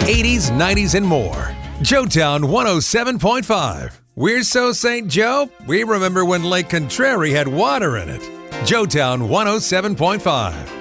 80s, 90s, and more. Joetown 107.5. We're so St. Joe, we remember when Lake Contrary had water in it. Joetown 107.5.